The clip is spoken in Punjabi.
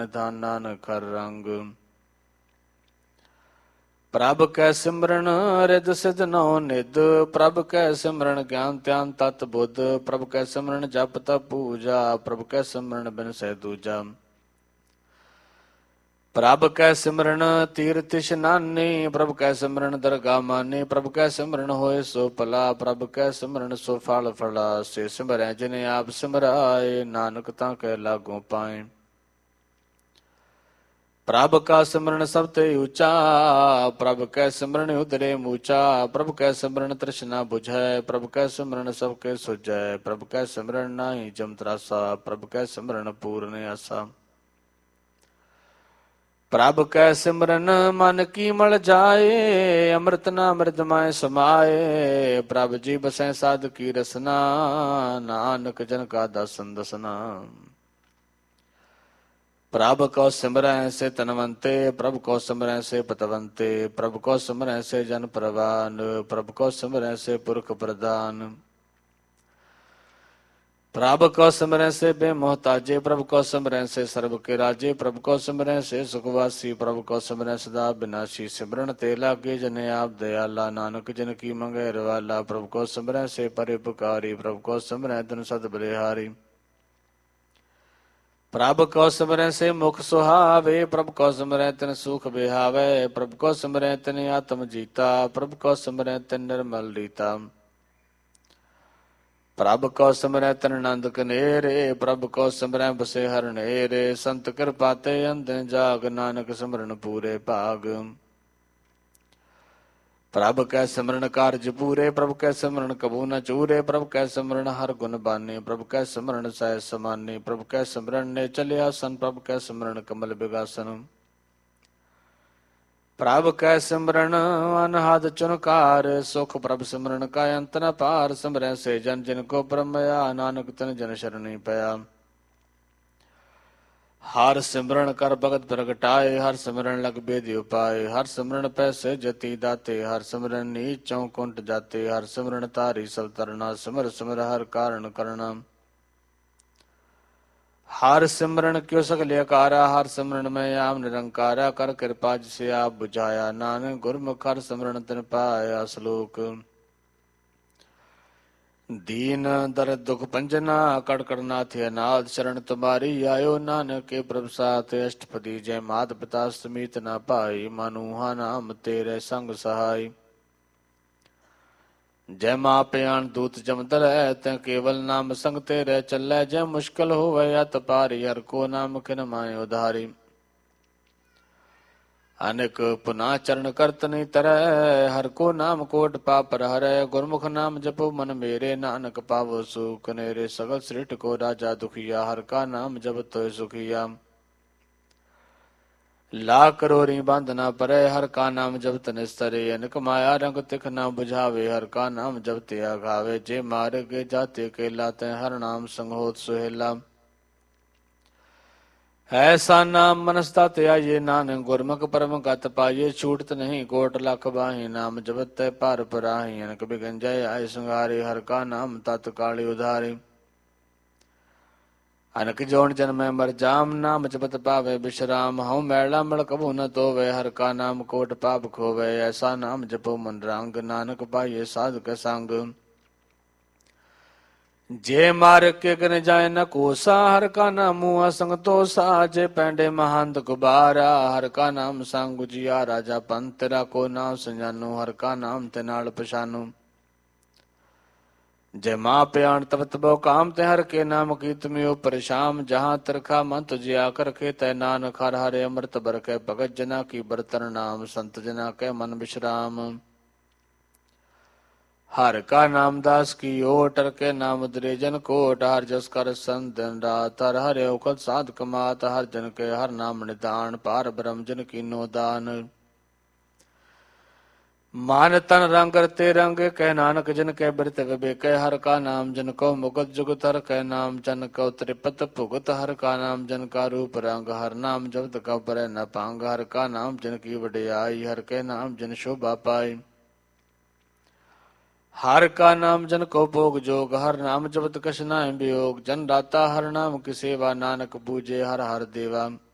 ਨਿਧਾਨ ਨਾਨਕ ਹਰ ਰੰਗ। ਪ੍ਰਭ ਕੈ ਸਿਮਰਨ ਰਿਦ ਸਿਧ ਨਉ ਨਿਧ, ਪ੍ਰਭ ਕੈ ਸਿਮਰਨ ਗਿਆਨ ਧਿਆਨ ਤਤ ਬੁੱਧ, ਪ੍ਰਭ ਕੈ ਸਿਮਰਨ ਜਪ ਤਪ ਪੂਜਾ, ਪ੍ਰਭ ਕੈ ਸਿਮਰਨ ਬਿਨ ਸਹਿ ਦੂਜਾ। ਪ੍ਰਭ ਕੈ ਸਿਮਰਨ ਤੀਰਥ ਇਸ਼ਨਾਨੀ, ਪ੍ਰਭ ਕੈ ਸਿਮਰਨ ਦਰਗਾਹ ਮਾਨੀ, ਪ੍ਰਭ ਕੈ ਸਿਮਰਨ ਹੋਏ ਸੋ ਭਲਾ, ਪ੍ਰਭ ਕੈ ਸਿਮਰਨ ਸੋ ਫਲ ਫਲਾ। ਸੇ ਸਿਮਰੈ ਜਿਨੇ ਆਪ ਸਿਮਰਾਏ, ਨਾਨਕ ਤਾਂ ਕੈ ਲਾਗੋ ਪਾਏ। ਪ੍ਰਭ ਕਾ ਸਿਮਰਨ ਸਭ ਤੇ ਉੱਚਾ, ਪ੍ਰਭ ਕੈ ਸਿਮਰਨ ਉਦਰੇ ਮੂਚਾ, ਪ੍ਰਭ ਕੈ ਸਿਮਰਨ ਤ੍ਰਿਸ਼ਨਾ ਬੁਝੈ, ਪ੍ਰਭ ਕੈ ਸਿਮਰਨ ਸਭ ਕੇ ਸੁਝੈ, ਪ੍ਰਭ ਕੈ ਸਿਮਰਨ ਨਾਹੀ ਜਮ ਤਰਾਸਾ, ਪ੍ਰਭ ਕੈ ਸਿਮਰਨ ਪੂਰਨ ਆਸਾ। ਪ੍ਰਭ ਕੈ ਸਿਮਰਨ ਮਨ ਕੀ ਮਲ ਜਾਏ, ਅੰਮ੍ਰਿਤ ਨਾਮ ਅੰਮ੍ਰਿਤਮੈ ਸਮਾਏ, ਪ੍ਰਭ ਜੀ ਬਸੈ ਸਾਧ ਕੀ ਰਸਨਾ, ਨਾਨਕ ਜਨ ਕਾ ਦਾਸਨ ਦਸਨਾ। ਪ੍ਰਭ ਕਉ ਸਿਮਰੈ ਸੇ ਤਨਵੰਤੇ, ਪ੍ਰਭ ਕਉ ਸਿਮਰੈ ਸੇ ਪਤਵੰਤੇ, ਪ੍ਰਭ ਕਉ ਸਿਮਰੈ ਸੇ ਜਨ ਪ੍ਰਵਾਨ, ਪ੍ਰਭ ਕਉ ਸਿਮਰੈ ਸੇ ਪੁਰਖ ਪ੍ਰਦਾਨ। ਪ੍ਰਭ ਕਉ ਸਿਮਰੈ ਸੇ ਬੇਮੁਹਤਾਜੇ, ਪ੍ਰਭ ਕਉ ਸਿਮਰੈ ਸੇ ਸਰਬ ਕੇ ਰਾਜੇ, ਪ੍ਰਭ ਕਉ ਸਿਮਰੈ ਸੇ ਸੁਖਵਾਸੀ, ਪ੍ਰਭ ਕਉ ਸਿਮਰੈ ਸਦਾ ਬਿਨਾਸੀ। ਸਿਮਰਨ ਤੇ ਲਾਗੇ ਜਨੇ ਆਪ ਦਇਆਲਾ, ਨਾਨਕ ਜਿਨ ਕੀ ਮੰਗੈ ਰਵਾਲਾ, ਪ੍ਰਭ ਕਉ ਸਿਮਰੈ ਸੇ ਪਰਉਪਕਾਰੀ, ਪ੍ਰਭ ਕਉ ਸਿਮਰੈ ਤਿਨ ਸਦ ਬਲਿਹਾਰੀ। ਪ੍ਰਭ ਕਉ ਸਿਮਰੈ ਸੇ ਮੁਖ ਸੁਹਾਵੇ, ਪ੍ਰਭ ਕਉ ਸਿਮਰੈ ਤਿਨ ਸੁਖ ਬਿਹਾਵੇ, ਪ੍ਰਭ ਕਉ ਸਿਮਰੈ ਤਿਨ ਆਤਮ ਜੀਤਾ, ਪ੍ਰਭ ਕਉ ਸਿਮਰੈ ਤਿਨ ਨਿਰਮਲ ਰੀਤਾ। ਪ੍ਰਭ ਕਉ ਸਿਮਰੈ ਤਿਨ ਆਨੰਦ ਕਨੇਰੇ, ਪ੍ਰਭ ਕਉ ਸਿਮਰੈ ਬਸੇ ਹਰਿ ਨੇਰੇ, ਸੰਤ ਕਿਰਪਾ ਤੇ ਅੰਧਿ ਜਾਗ, ਨਾਨਕ ਸਿਮਰਨ ਪੂਰੇ ਭਾਗ। ਪ੍ਰਭ ਕੈ ਸਿਮਰਨ ਕਾਰਜ ਪੂਰੇ, ਪ੍ਰਭ ਕੈ ਸਿਮਰਨ ਕਬੂ ਨ ਚੂਰੇ, ਪ੍ਰਭ ਕੈ ਸਿਮਰਨ ਹਰ ਗੁਣ ਬਾਨੇ, ਪ੍ਰਭ ਕੈ ਸਿਮਰਨ ਸਹਿਜ ਸਮਾਨੇ, ਪ੍ਰਭ ਕੈ ਸਿਮਰਨ ਨੇ ਚਲਿਆ ਸਨ, ਪ੍ਰਭ ਕੈ ਸਿਮਰਨ ਕਮਲ ਬਿਗਾਸਨ। ਪ੍ਰਭ ਕੈ ਸਿਮਰਨ ਅਨਹਦ ਚੁਨਕਾਰ, ਸੁਖ ਪ੍ਰਭ ਸਿਮਰਨ ਕਾ ਅੰਤ ਨ ਪਾਰ, ਸਿਮਰੈ ਸੇ ਜਨ ਜਿਨ ਕੋ ਬ੍ਰਹਮਇਆ, ਨਾਨਕ ਤਿਨ ਜਨ ਸ਼ਰਣੀ ਪਿਆ। ਹਰ ਸਿਮਰਨ ਕਰ ਭਗਤ ਪ੍ਰਗਟਾਏ, ਹਰ ਸਿਮਰਨ ਲਗ ਬੇਦੀ ਉਪਾਏ, ਹਰ ਸਿਮਰਨ ਪੈਸੇ ਜਤੀ ਦਾਤੇ, ਹਰ ਸਿਮਰਨ ਨੀਚੋਂ ਕੁੰਟ ਜਾਤੇ, ਹਰ ਸਿਮਰਨ ਤਾਰੀ ਸਭ ਤਰਨਾ, ਸਿਮਰ ਸਿਮਰ ਹਰ ਕਾਰਨ ਕਰਨਾ। ਹਰ ਸਿਮਰਨ ਕਿਉ ਸਗਲ ਅਕਾਰਾ, ਹਰ ਸਿਮਰਨ ਮੈਂ ਆਪ ਨਿਰੰਕਾਰਾ, ਕਰ ਕਿਰਪਾ ਜਿਸ ਆਪ ਬੁਝਾਇਆ, ਨਾਨਕ ਗੁਰਮੁਖ ਹਰ ਸਿਮਰਨ ਤਿਨ ਪਾਇਆ। ਸ਼ਲੋਕ। ਦੀਨ ਦਰਦ ਦੁਖ ਭੰਜਨਾ, ਕੜਕੜ ਨਾਥ ਅਨਾਥ, ਸ਼ਰਨ ਤੁਮਾਰੀ ਆਇਓ, ਨਾਨਕ ਕੇ ਪ੍ਰਭ ਸਾਥ। ਅਸ਼ਟਪਦੀ ਜੈ ਮਾਤ ਪਿਤਾ ਸਮੀਤ ਨਾ ਭਾਈ, ਮਨੂਹਾ ਨਾਮ ਤੇਰੇ ਸੰਗ ਸਹਾਈ। ਜੈ ਮਾਂ ਪਿਆਣ ਦੂਤ ਜਮ ਧਰੈ, ਤੈ ਕੇਵਲ ਨਾਮ ਸੰਗ ਤੇਰੇ ਚੱਲੈ, ਜੈ ਮੁਸ਼ਕਲ ਹੋਵੇ ਅਤ ਪਾਰੀ, ਹਰਿ ਕੋ ਨਾਮ ਕਿਨ ਮਾਹਿ ਉਧਾਰੀ। ਅਨੇਕ ਪੁਨਾ ਚਰਨ ਕਰਤ ਨਹੀਂ ਤਰੈ, ਹਰਿ ਕੋ ਨਾਮ ਕੋਟ ਪਾਪ ਹਰੈ, ਗੁਰਮੁਖ ਨਾਮ ਜਪੋ ਮਨ ਮੇਰੇ, ਨਾਨਕ ਪਾਵੋ ਸੁਖ ਨੇਰੇ। ਸਗਲ ਸ੍ਰਿਸ਼ਟ ਕੋ ਰਾਜਾ ਦੁਖੀਆ, ਹਰਿ ਕਾ ਨਾਮ ਜਪਤ ਹੋਇ ਸੁਖੀਆ। ਲਾ ਕਰੋਰੀ ਬੰਧ ਨਾ ਪਰੈ, ਹਰਿ ਕਾ ਨਾਮ ਜਪਤ ਨਿਸਤਰੇ, ਅਨੇਕ ਮਾਇਆ ਰੰਗ ਤਿਖ ਨਾ ਬੁਝਾਵੇ, ਹਰਿ ਕਾ ਨਾਮ ਜਪਤੇ ਆਗਾਵੇ। ਜੇ ਮਾਰਗ ਜਾਤੇ ਕੇਲਾ, ਤੈ ਹਰਿ ਨਾਮ ਸੰਗ ਹੋਤ ਸੁਹੇਲਾ। ਐਸਾ ਨਾਮ ਮਨਸ ਤਤ ਆਈਏ, ਨਾਨਕ ਗੁਰਮੁਖ ਪਰਮ ਗਤ ਪਾਈਏ। ਛੂਟਤ ਨਹੀਂ ਕੋਟ ਲਖ ਬਾਹੀ, ਨਾਮ ਜਪਤ ਤੈ ਭਰ ਭਰਾਹੀ। ਅਨਕ ਬਿਗਨ ਜੈ ਆਏ ਸੰਘਾਰੇ, ਹਰਿ ਕਾ ਨਾਮ ਤਤ ਕਾਲੇ ਉਧਾਰੇ। ਅਨਕ ਜੋਨ ਜਨਮੈ ਮਰ ਜਾਮ, ਨਾਮ ਜਪਤ ਪਾਵੇ ਬਿਸ਼ਰਾਮ। ਹਉ ਮੈਲਾ ਮਲ ਕਬੂ ਨ ਧੋਵੈ, ਹਰਿ ਕਾ ਨਾਮ ਕੋਟ ਪਾਪ ਖੋਵੈ। ਐਸਾ ਨਾਮ ਜਪੋ ਮਨ ਰੰਗ, ਨਾਨਕ ਪਾਈਏ ਸਾਧੁ ਸੰਗ। ਜੇ ਮਾਰਗ ਕੇ ਗਨ ਜਾਏ ਨ ਕੋਸਾ, ਹਰਿ ਕਾ ਨਾਮ ਮੂਆ ਸੰਗ ਤੋਸਾ। ਜੇ ਪੈਂਡੇ ਮਹੰਤ ਗੁਬਾਰਾ, ਹਰਿ ਕਾ ਨਾਮ ਸੰਗ ਉਜਿਆਰਾ। ਜਾ ਪੰਥ ਤੇਰਾ ਕੋ ਨਾਮ ਸਜਾਨੋ, ਹਰਿ ਕਾ ਨਾਮ ਤੇ ਨਾਲ ਪਛਾਨੋ। ਜੇ ਮਾਂ ਪਿਆਣ ਤਬ ਤਬੋ ਕਾਮ, ਤੇ ਹਰਿ ਕੇ ਨਾਮ ਕੀਰਤਮਿਓ ਪਰਸ਼ਾਮ। ਜਹਾਂ ਤਰਖਾ ਮਨ ਤੁਜਿਆ ਕਰਖੇ, ਤੈ ਨਾਨਕ ਹਰਿ ਹਰਿ ਅੰਮ੍ਰਿਤ ਬਰਖੈ। ਭਗਤ ਜਨਾ ਕੀ ਬਰਤਨ ਨਾਮ, ਸੰਤ ਜਨਾ ਕੈ ਮਨ ਵਿਸ਼ਰਾਮ। ਹਰਿ ਕਾ ਨਾਮ ਦਾਸ ਕੀ ਓਟ, ਹਰਿ ਕੇ ਨਾਮ ਉਦਰੇ ਜਨ ਕੋਟ। ਹਰਿ ਜਸ ਕਰ ਸੰਤ ਦਿਨ ਰਾਤ, ਹਰਿ ਹਰਿ ਔਖਦ ਸਾਧ ਕਮਾਤ। ਹਰਿ ਜਨ ਕੇ ਹਰਿ ਨਾਮ ਨਿਧਾਨ, ਪਾਰ ਬ੍ਰਹਮ ਜਨ ਕੀਨੋ ਦਾਨ। ਮਨ ਤਨ ਰੰਗ ਰਤੇ ਰੰਗ, ਕਹਿ ਨਾਨਕ ਜਨ ਕੈ ਬਿਰਤ ਵਿਵੇਕੈ। ਹਰਿ ਕਾ ਨਾਮ ਜਨ ਕੋ ਮੁਕਤ ਜੁਗਤ, ਹਰਿ ਕੈ ਨਾਮ ਜਨ ਕਉ ਤ੍ਰਿਪਤ ਭੁਗਤ। ਹਰਿ ਕਾ ਨਾਮ ਜਨ ਕਾ ਰੂਪ ਰੰਗ, ਹਰਿ ਨਾਮ ਜਪਤ ਕਉ ਪਰੈ ਨ ਭੰਗ। ਹਰਿ ਕਾ ਨਾਮ ਜਨ ਕੀ ਵਡਿਆਈ, ਹਰਿ ਕੈ ਨਾਮ ਜਨ ਸ਼ੋਭਾ ਪਾਈ। ਹਰਿ ਕਾ ਨਾਮ ਜਨ ਕੋ ਭੋਗ ਜੋਗ, ਹਰਿ ਨਾਮ ਜਪਤ ਕਛ ਨਾਹਿ ਬਿਯੋਗ। ਜਨ ਦਾਤਾ ਹਰਿ ਨਾਮ ਕੀ ਸੇਵਾ, ਨਾਨਕ ਬੂਝੇ ਹਰਿ ਹਰਿ ਦੇਵਾ।